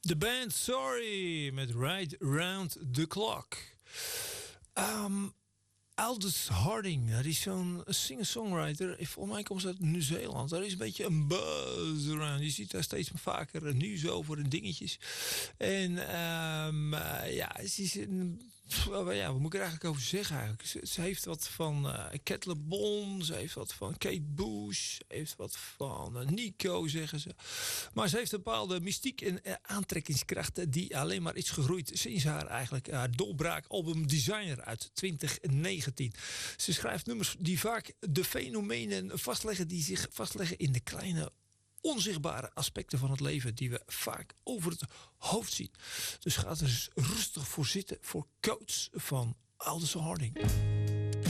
De band Sorry met Right Round the Clock. Aldous Harding, dat is zo'n singer-songwriter. Volgens mij komt ze uit Nieuw-Zeeland. Daar is een beetje een buzz around. Je ziet daar steeds vaker nieuws over en dingetjes. En ze is wat moet ik er eigenlijk over zeggen eigenlijk? Ze heeft wat van Cat LeBon, ze heeft wat van Kate Bush, ze heeft wat van Nico, zeggen ze. Maar ze heeft een bepaalde mystiek en aantrekkingskracht die alleen maar is gegroeid sinds haar doorbraakalbum Designer uit 2019. Ze schrijft nummers die vaak de fenomenen vastleggen die zich vastleggen in de kleine onzichtbare aspecten van het leven die we vaak over het hoofd zien. Dus ga er eens rustig voor zitten voor Coats van Aldous Harding.